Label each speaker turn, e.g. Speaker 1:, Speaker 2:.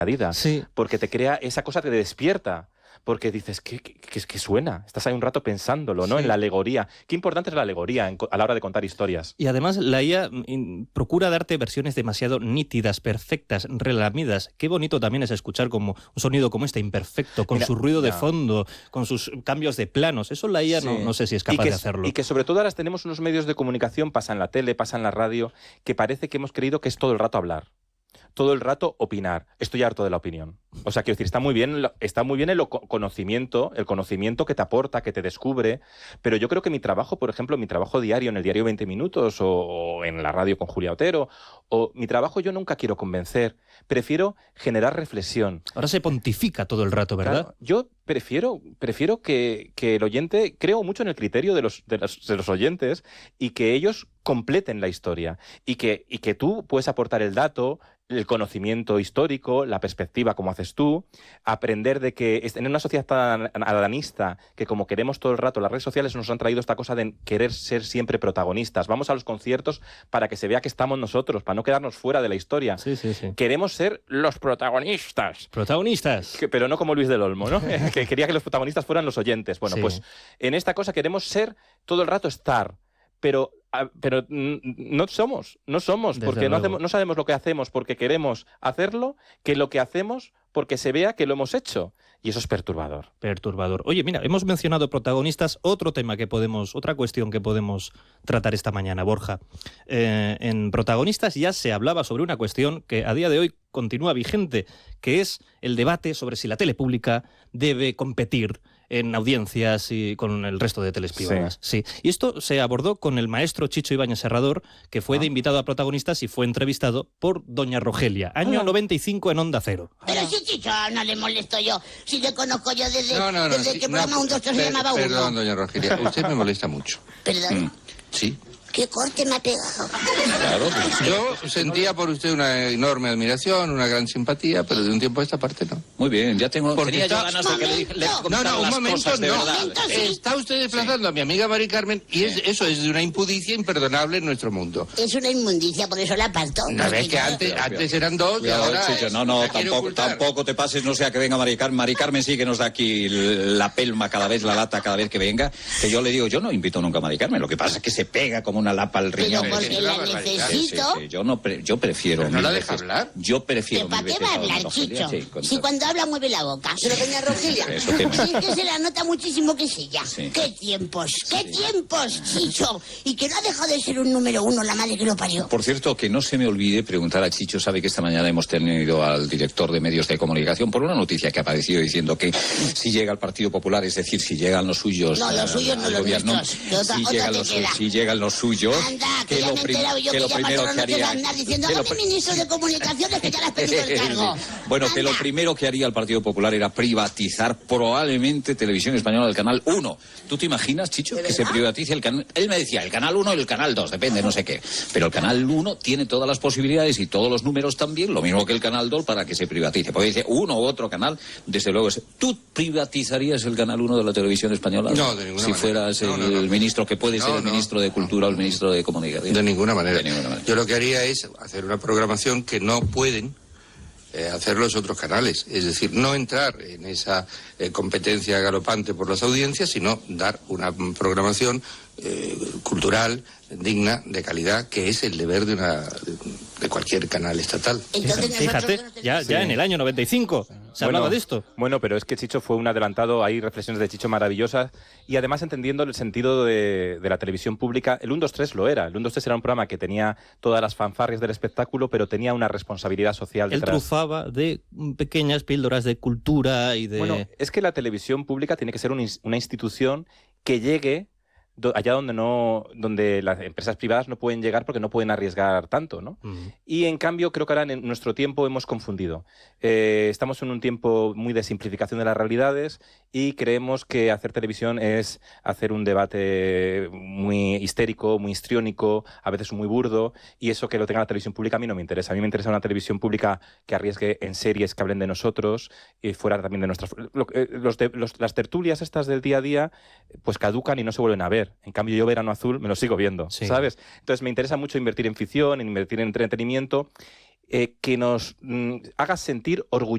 Speaker 1: añadida,
Speaker 2: Sí.
Speaker 1: porque te crea esa cosa que te despierta. Porque dices, ¿qué suena? Estás ahí un rato pensándolo, ¿no?
Speaker 2: Sí.
Speaker 1: En la alegoría. Qué importante es la alegoría a la hora de contar historias.
Speaker 2: Y además la IA procura darte versiones demasiado nítidas, perfectas, relamidas. Qué bonito también es escuchar como un sonido como este, imperfecto, con
Speaker 1: Mira,
Speaker 2: su ruido de
Speaker 1: ya.
Speaker 2: fondo, con sus cambios de planos. Eso la IA
Speaker 1: Sí.
Speaker 2: no sé si es capaz de hacerlo.
Speaker 1: Y que sobre todo ahora tenemos unos medios de comunicación, pasa en la tele, pasa en la radio, que parece que hemos creído que es todo el rato hablar. Todo el rato opinar. Estoy harto de la opinión. O sea, quiero decir, está muy bien el conocimiento que te aporta, que te descubre, pero yo creo que mi trabajo, por ejemplo, mi trabajo diario en el diario 20 Minutos o en la radio con Julia Otero, o mi trabajo yo nunca quiero convencer, prefiero generar reflexión.
Speaker 2: Ahora se pontifica todo el rato, ¿verdad?
Speaker 1: Claro, yo prefiero que el oyente, creo mucho en el criterio de los oyentes y que ellos completen la historia y que tú puedes aportar el dato, el conocimiento histórico, la perspectiva como haces tú, aprender de que en una sociedad tan adanista que como queremos todo el rato, las redes sociales nos han traído esta cosa de querer ser siempre protagonistas. Vamos a los conciertos para que se vea que estamos nosotros, para no quedarnos fuera de la historia.
Speaker 2: Sí, sí, sí.
Speaker 1: Queremos ser los protagonistas.
Speaker 2: Protagonistas.
Speaker 1: Pero no como Luis del Olmo, ¿no? Que quería que los protagonistas fueran los oyentes. Bueno,
Speaker 2: Sí.
Speaker 1: pues en esta cosa queremos ser todo el rato estar, pero no somos,
Speaker 2: Desde
Speaker 1: porque
Speaker 2: luego.
Speaker 1: no sabemos lo que hacemos porque queremos hacerlo, que lo que hacemos porque se vea que lo hemos hecho. Y eso es perturbador.
Speaker 2: Perturbador. Oye, mira, hemos mencionado protagonistas, otra cuestión que podemos tratar esta mañana, Borja. En protagonistas ya se hablaba sobre una cuestión que a día de hoy continúa vigente, que es el debate sobre si la tele pública debe competir en audiencias y con el resto de teles privadas. Sí. Y esto se abordó con el maestro Chicho Ibáñez Serrador, que fue de invitado a protagonistas y fue entrevistado por doña Rogelia, año 95 en Onda Cero.
Speaker 3: Pero si Chicho no le molesto yo, si le conozco yo desde
Speaker 4: sí,
Speaker 3: que el programa 1, 2, 3 se llamaba Uno.
Speaker 4: Perdón, doña Rogelia, usted me molesta mucho.
Speaker 3: ¿Perdón?
Speaker 4: Sí.
Speaker 3: ¿Qué corte me ha pegado?
Speaker 4: Claro. Yo sentía por usted una enorme admiración, una gran simpatía, pero de un tiempo a esta parte no.
Speaker 5: Muy bien, ya tenía yo
Speaker 4: está...
Speaker 5: ganas de que le contara
Speaker 4: un
Speaker 5: las
Speaker 4: momento,
Speaker 5: cosas de verdad.
Speaker 4: Está usted desplazando a mi amiga Mari Carmen y eso es de una impudicia imperdonable en nuestro mundo.
Speaker 3: Es una inmundicia, por eso la aparto.
Speaker 4: No ves que antes eran dos y ahora...
Speaker 5: Chicho, no, tampoco te pases, no sea que venga Mari Carmen. Mari Carmen sí que nos da aquí la pelma cada vez, la lata cada vez que venga. Que yo le digo, yo no invito nunca a Mari Carmen, lo que pasa es que se pega como una lapa al riñón.
Speaker 3: Pero porque la necesito.
Speaker 5: Sí, yo prefiero...
Speaker 4: ¿No la deja hablar?
Speaker 5: Yo prefiero...
Speaker 3: ¿Para qué va a hablar, Chicho?
Speaker 5: Sí,
Speaker 3: si cuando habla mueve la boca. Pero doña Rogelia,
Speaker 5: Eso que-
Speaker 3: si es que se la nota muchísimo que sí ya.
Speaker 5: Sí.
Speaker 3: ¡Qué tiempos! Chicho! Y que no ha dejado de ser un número uno, la madre que lo parió.
Speaker 5: Por cierto, que no se me olvide preguntar a Chicho, sabe que esta mañana hemos tenido al director de medios de comunicación por una noticia que ha aparecido diciendo que si llega el Partido Popular, es decir, si llegan los suyos...
Speaker 3: No, los suyos no,
Speaker 5: al
Speaker 3: los
Speaker 5: gobierno,
Speaker 3: nuestros.
Speaker 5: si llegan los suyos...
Speaker 3: Anda, que ya me he enterado yo que ya Patrón no queda nada diciendo a mi ministro de Comunicaciones que ya le has pedido el cargo.
Speaker 5: Bueno, que lo
Speaker 3: Anda.
Speaker 5: primero que haría el Partido Popular era privatizar probablemente Televisión Española del Canal 1. ¿Tú te imaginas, Chicho, que se privatice el canal? Él me decía, el Canal 1 y el Canal 2, depende, no sé qué. Pero el Canal 1 tiene todas las posibilidades y todos los números también, lo mismo que el Canal 2, para que se privatice. Porque dice, uno u otro canal, desde luego es... ¿Tú privatizarías el Canal 1 de la Televisión Española?
Speaker 4: No, de ninguna
Speaker 5: si
Speaker 4: manera.
Speaker 5: fueras el ministro, que puede ser el ministro de Cultura o el ministro de Comunicación.
Speaker 4: De ninguna manera.
Speaker 5: De ninguna manera.
Speaker 4: Yo lo que haría es hacer una programación que no pueden hacer los otros canales. Es decir, no entrar en esa competencia galopante por las audiencias, sino dar una programación cultural, digna, de calidad, que es el deber de cualquier canal estatal.
Speaker 3: Entonces
Speaker 2: Fíjate,
Speaker 3: nosotros
Speaker 2: ya en el año 95 se hablaba de esto.
Speaker 1: Bueno, pero es que Chicho fue un adelantado, hay reflexiones de Chicho maravillosas y además entendiendo el sentido de la televisión pública. El 1, 2, 3 lo era. El 1, 2, 3 era un programa que tenía todas las fanfarrias del espectáculo, pero tenía una responsabilidad social
Speaker 2: Él
Speaker 1: detrás.
Speaker 2: trufaba de pequeñas píldoras de cultura y de...
Speaker 1: Bueno, es que la televisión pública tiene que ser una institución que llegue allá donde las empresas privadas no pueden llegar porque no pueden arriesgar tanto, ¿no? Y en cambio creo que ahora en nuestro tiempo hemos confundido. Estamos en un tiempo muy de simplificación de las realidades y creemos que hacer televisión es hacer un debate muy histérico, muy histriónico, a veces muy burdo, y eso que lo tenga la televisión pública a mí no me interesa. A mí me interesa una televisión pública que arriesgue en series que hablen de nosotros y fuera también de nuestras... Las tertulias estas del día a día pues caducan y no se vuelven a ver. En cambio, yo Verano Azul me lo sigo viendo,
Speaker 2: Sí.
Speaker 1: ¿sabes? Entonces me interesa mucho invertir en ficción, invertir en entretenimiento, que nos haga sentir orgullosos